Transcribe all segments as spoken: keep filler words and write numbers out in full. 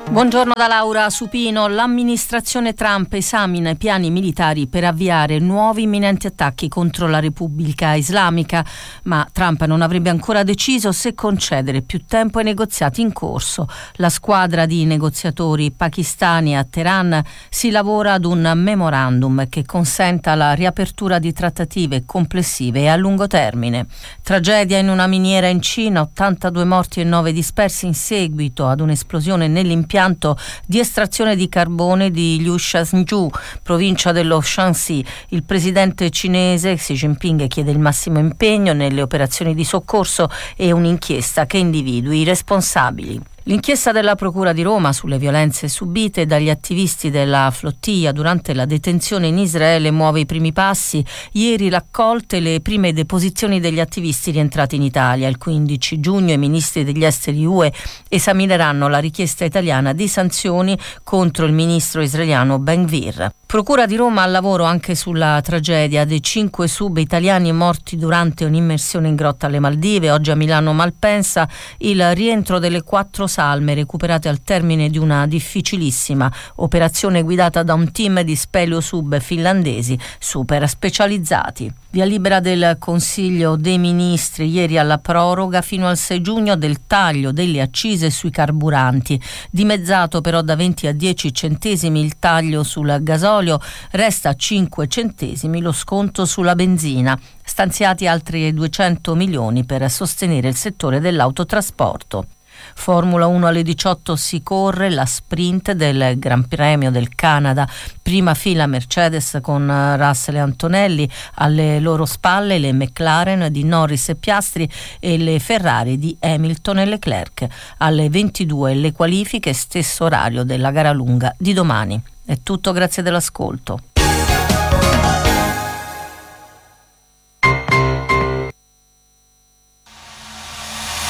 Buongiorno da Laura Supino. L'amministrazione Trump esamina i piani militari per avviare nuovi imminenti attacchi contro la Repubblica Islamica, ma Trump non avrebbe ancora deciso se concedere più tempo ai negoziati in corso. La squadra di negoziatori pakistani a Teheran si lavora ad un memorandum che consenta la riapertura di trattative complessive e a lungo termine. Tragedia in una miniera in Cina, ottantadue morti e nove dispersi in seguito ad un'esplosione nell'impianto di estrazione di carbone di Liushangzhou, provincia dello Shanxi. Il presidente cinese Xi Jinping chiede il massimo impegno nelle operazioni di soccorso e un'inchiesta che individui i responsabili. L'inchiesta della Procura di Roma sulle violenze subite dagli attivisti della flottiglia durante la detenzione in Israele muove i primi passi. Ieri raccolte le prime deposizioni degli attivisti rientrati in Italia. Il quindici giugno i ministri degli esteri U E esamineranno la richiesta italiana di sanzioni contro il ministro israeliano Ben Gvir. Procura di Roma al lavoro anche sulla tragedia dei cinque sub italiani morti durante un'immersione in grotta alle Maldive. Oggi a Milano Malpensa il rientro delle quattro salme recuperate al termine di una difficilissima operazione guidata da un team di speleo sub finlandesi super specializzati. Via libera del Consiglio dei Ministri ieri alla proroga fino al sei giugno del taglio delle accise sui carburanti. Dimezzato però da venti a dieci centesimi il taglio sul gasolio, resta a cinque centesimi lo sconto sulla benzina. Stanziati altri duecento milioni per sostenere il settore dell'autotrasporto. Formula uno alle diciotto si corre la sprint del Gran Premio del Canada. Prima fila Mercedes con Russell e Antonelli, alle loro spalle le McLaren di Norris e Piastri e le Ferrari di Hamilton e Leclerc. Alle ventidue le qualifiche, stesso orario della gara lunga di domani. È tutto, grazie dell'ascolto.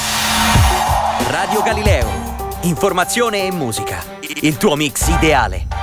Radio Galileo, informazione e musica, il tuo mix ideale.